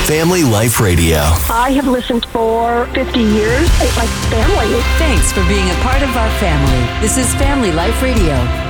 Family Life Radio. I have listened for 50 years. It's like family. Thanks for being a part of our family. This is Family Life Radio.